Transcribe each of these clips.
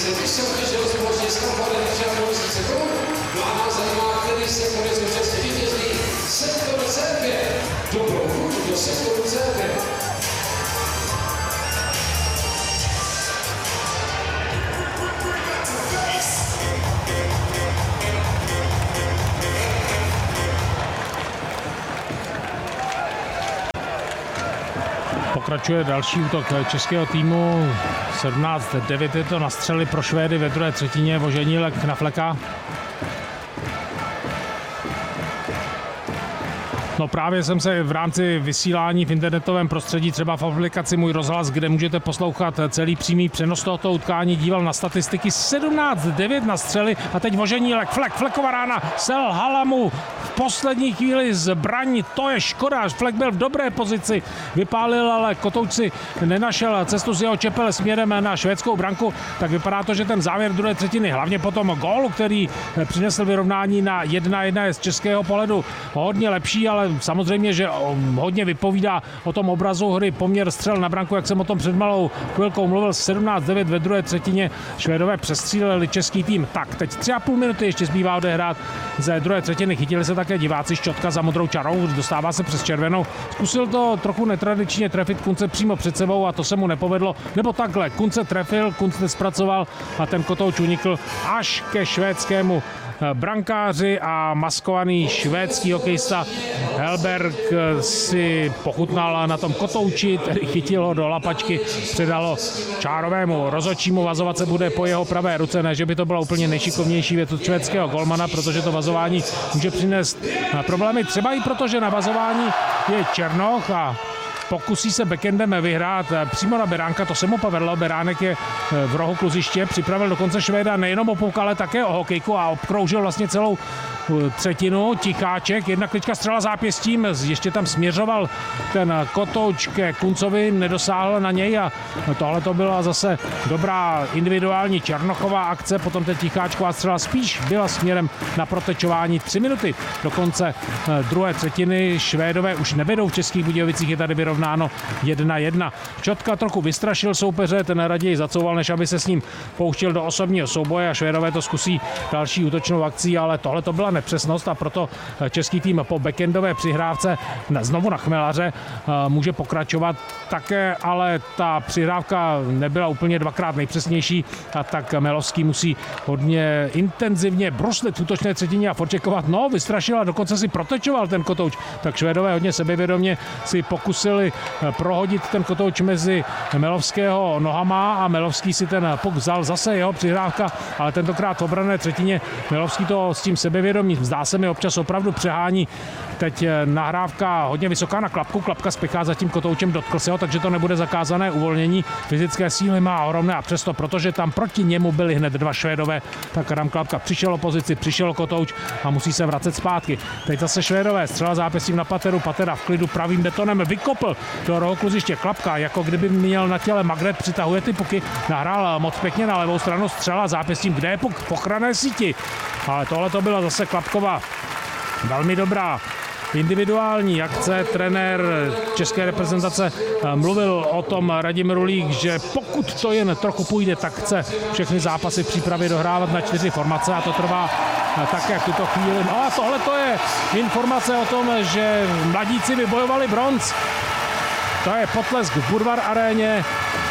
se vysoutěžil společně s Kampadem 3,5 sekund. No a nás zajímá, který sektor je současně vítězný. Sektor C5. Dobrou chuť do sektoru C5. Pokračuje další útok českého týmu. 17-9 je to na střely pro Švédy ve druhé třetině. Voženílek na Fleka. No právě jsem se v rámci vysílání v internetovém prostředí, třeba v aplikaci Můj rozhlas, kde můžete poslouchat celý přímý přenos tohoto utkání, díval na statistiky. 17-9 na střely a teď Voženílek, Fleková rána, selhala mu v poslední chvíli zbraň, to je škoda, Flek byl v dobré pozici, vypálil, ale Kotouč si nenašel cestu z jeho čepele směrem na švédskou branku, tak vypadá to, že ten závěr druhé třetiny, hlavně po tom gólu, který přinesl vyrovnání na 1-1, je z českého pohledu hodně lepší, ale samozřejmě, že hodně vypovídá o tom obrazu hry, poměr střel na branku, jak jsem o tom před malou chvilkou mluvil, 17-9 ve druhé třetině. Švédové přestříleli český tým. Tak, teď 3,5 minuty ještě zbývá odehrát ze druhé třetiny. Chytili se také diváci, Šťotka za modrou čarou, dostává se přes červenou. Zkusil to trochu netradičně trefit Kunce přímo před sebou a to se mu nepovedlo. Nebo takhle, Kunce trefil, Kunce zpracoval a ten Kotouč unikl až ke švédskému brankáři a maskovaný švédský hokejista Helberg si pochutnal na tom Kotouči, tedy chytil ho do lapačky, předalo čárovému rozhodčímu, vazovat se bude po jeho pravé ruce, ne, že by to byla úplně nejšikovnější věc od švédského golmana, protože to vazování může přinést problémy, třeba i proto, že na vazování je Černoch a pokusí se backendem vyhrát přímo na Beránka, to se mu povedlo, Beránek je v rohu kluziště, připravil dokonce Švéda nejenom o puk, ale také o hokejku a obkroužil vlastně celou třetinu. Ticháček, jedna klička střela zápěstím, ještě tam směřoval ten Kotouč ke Kuncovi, nedosáhl na něj a tohle to byla zase dobrá individuální Černochová akce, potom ten Ticháčková střela spíš byla směrem na protečování. 3 minuty do konce druhé třetiny, Švédové už nevedou v Českých Budějovicích, je tady vyrovnáno 1-1. Čotka trochu vystrašil soupeře, ten raději zacouval, než aby se s ním pouštěl do osobního souboje a Švédové to zkusí další útočnou akcí, ale tohle to byla nepřesnost a proto český tým po backendové přihrávce znovu na Chmelaře může pokračovat také, ale ta přihrávka nebyla úplně dvakrát nejpřesnější a tak Melovský musí hodně intenzivně bruslit v útočné třetině a forčekovat. No, vystrašil a dokonce si protečoval ten Kotouč, tak Švédové hodně sebevědomě si pokusili prohodit ten Kotouč mezi Melovského nohama a Melovský si ten puk vzal, zase jeho přihrávka, ale tentokrát v obranné třetině Melovský to s tím sebevědomí, zdá se mi, občas opravdu přehání. Teď nahrávka hodně vysoká na Klapku, Klapka spěchá za tím Kotoučem, dotkl se ho, takže to nebude zakázané uvolnění. Fyzické síly má ohromné a přesto, protože tam proti němu byli hned dva Švédové, tak Adam Klapka přišel o pozici, přišel Kotouč a musí se vracet zpátky. Teď zase Švédové, střela zápěstím na Pateru, Patera v klidu pravým betonem vykopl do rohu kluziště. Klapka, jako kdyby měl na těle magnet, přitahuje ty puky, nahrál moc pěkně na levou stranu, střela zápěstím, kde je puk v ochranné síti. Ale tohle to byla zase Klapkova velmi dobrá individuální akce. Trenér české reprezentace mluvil o tom Radim Rulík, že pokud to jen trochu půjde, tak chce všechny zápasy v přípravě dohrávat na 4 formace a to trvá také v tuto chvíli. No a tohle to je informace o tom, že mladíci vybojovali bronz. To je potlesk v Budvar aréně.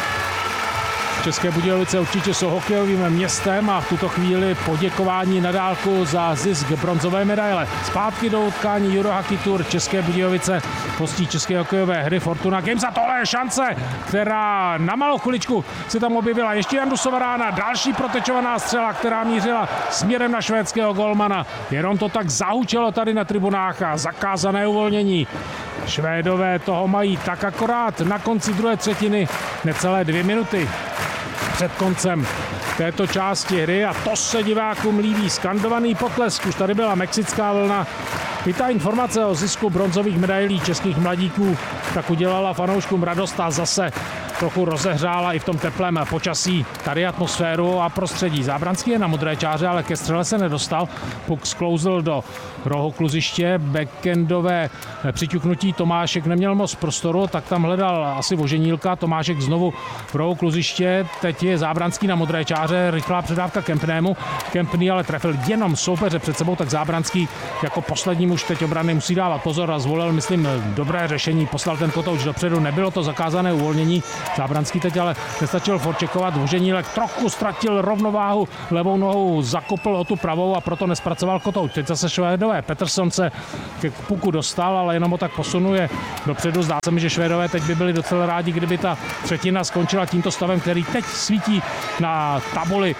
České Budějovice určitě jsou hokejovým městem a v tuto chvíli poděkování na dálku za zisk bronzové medaile. Zpátky do utkání Eurohockey Tour České Budějovice hostí české hokejové hry Fortuna Games a tohle je šance, která na malou chviličku se tam objevila. Ještě Jandusova rána, další protečovaná střela, která mířila směrem na švédského golmana. Jenom to tak zahučelo tady na tribunách a zakázané uvolnění. Švédové toho mají tak akorát na konci druhé třetiny necelé 2 minuty před koncem této části hry a to se divákům líbí. Skandovaný potlesk, už tady byla mexická vlna. I ta informace o zisku bronzových medailí českých mladíků tak udělala fanouškům radost a zase trochu rozehřála i v tom teplém počasí tady atmosféru a prostředí. Zábranský je na modré čáře, ale ke střele se nedostal. Puk sklouzl do rohu kluziště, backendové přiťuknutí, Tomášek neměl moc prostoru, tak tam hledal asi Voženílka, Tomášek znovu v rohu kluziště, teď je Zábranský na modré čáře, rychlá předávka Kempnému. Kempný ale trefil jenom soupeře před sebou, tak Zábranský jako poslední muž teď obrany musí dávat pozor a zvolil, myslím, dobré řešení. Poslal ten kotouč dopředu, nebylo to zakázané uvolnění. Zábranský teď ale nestačil forčekovat, Voženílek trochu ztratil rovnováhu, levou nohou zakopl o tu pravou a proto nespracoval kotouč. Teď zase Švédové, Pettersson se ke puku dostal, ale jenom ho tak posunuje dopředu. Zdá se mi, že Švédové teď by byli docela rádi, kdyby ta třetina skončila tímto stavem, který teď svítí na tabuli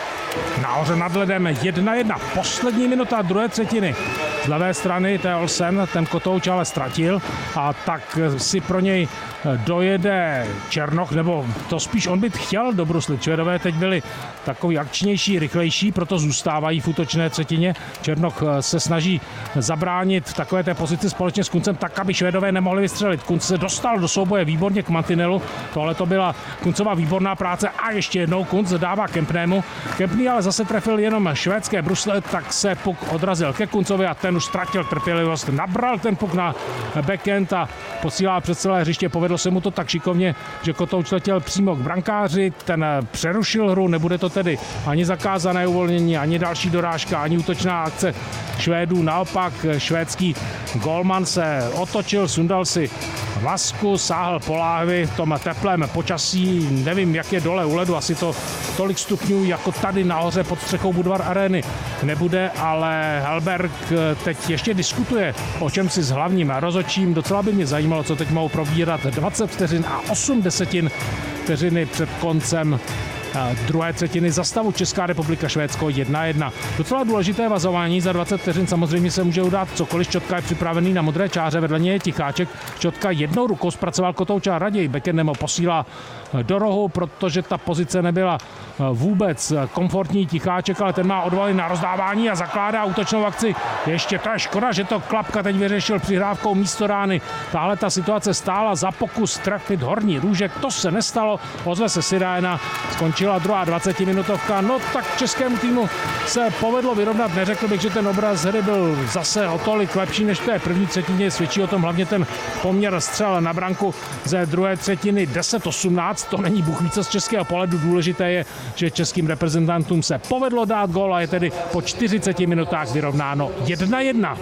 nahoře nad ledem. 1:1, poslední minuta druhé třetiny. Z levé strany to je Olsen, ten kotouč ale ztratil a tak si pro něj dojede Černoch, nebo to spíš on by chtěl dobruslit. Švédové teď byli takový akčnější, rychlejší, proto zůstávají v útočné třetině. Černoch se snaží zabránit v takové té pozici společně s Kuncem tak, aby Švédové nemohli vystřelit. Kunc se dostal do souboje výborně k mantinelu, tohle to byla Kuncová výborná práce a ještě jednou Kunc dává Kempnému. Kempný ale zase trefil jenom švédské brusle, tak se puk odrazil ke Kuncovi a ten už ztratil trpělivost, nabral ten puk na backhand a posílá přes celé hřiště. Povedlo se mu to tak šikovně, že kotouč letěl přímo k brankáři, ten přerušil hru, nebude to tedy ani zakázané uvolnění, ani další dorážka, ani útočná akce Švédů. Naopak švédský golman se otočil, sundal si masku, sáhl po láhvi v tom teplém počasí, nevím, jak je dole u ledu, asi to tolik stupňů jako tady nahoře pod střechou Budvar Arény nebude, ale Hellberg teď ještě diskutuje o čem si s hlavním rozhodčím. Docela by mě zajímalo, co teď mohou probírat 20 vteřin a 8 desetin vteřiny před koncem druhé třetiny za stavu Česká republika Švédsko 1:1. Docela důležité vazování, za 20 vteřin samozřejmě se může udát cokoliv. Šťotka je připravený na modré čáře, vedle něj je Ticháček. Šťotka jednou rukou zpracoval kotouča raději, backendem ho posílá do rohu, protože ta pozice nebyla vůbec komfortní. Ticháček, ale ten má odvaly na rozdávání a zakládá útočnou akci. Ještě to je škoda, že to Klapka teď vyřešil přihrávkou místo rány. Tahle ta situace stála za pokus trefit Horní Růžek, to se nestalo. Ozve se Siréna, skončila druhá 20-minutovka. No tak českému týmu se povedlo vyrovnat. Neřekl bych, že ten obraz hry byl zase o tolik lepší než té první třetině. Svědčí o tom hlavně ten poměr střel na branku ze druhé třetiny 10-18. To není bůh více z českého pohledu. Důležité je, že českým reprezentantům se povedlo dát gól a je tedy po 40 minutách vyrovnáno 1:1.